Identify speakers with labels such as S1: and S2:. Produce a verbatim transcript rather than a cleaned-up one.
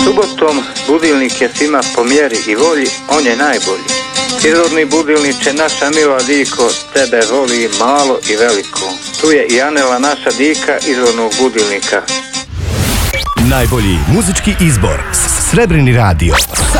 S1: Subotom budilnik je svima po mjeri i volji, on je najbolji. Prirodni budilniče, naša mila diko, tebe voli malo i veliko. Tu je i Anela, naša dika, izvornog budilnika.
S2: Najbolji muzički izbor, Srebrni radio.